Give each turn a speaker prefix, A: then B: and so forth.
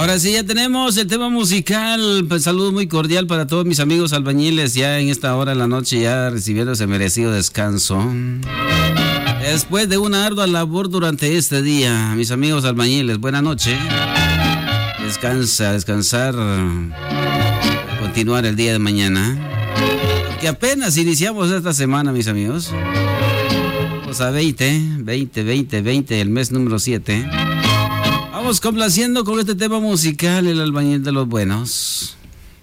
A: Ahora sí, ya tenemos el tema musical. Pues, saludo muy cordial para todos mis amigos albañiles, ya en esta hora de la noche, ya recibiendo ese merecido descanso. Después de una ardua labor durante este día, mis amigos albañiles, buena noche. Descansar, continuar el día de mañana. Que apenas iniciamos esta semana, mis amigos. Vamos a 20, el mes número 7. Vamos complaciendo con este tema musical, el albañil de los buenos.